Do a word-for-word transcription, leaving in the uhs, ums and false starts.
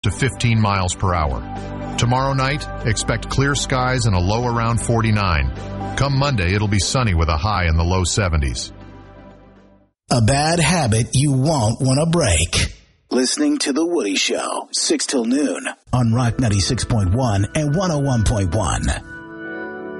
to fifteen miles per hour. Tomorrow night, expect clear skies and a low around forty-nine. Come Monday, it'll be sunny with a high in the low seventies. A bad habit you won't want to break. Listening to The Woody Show, six till noon on Rock ninety-six point one and one oh one point one.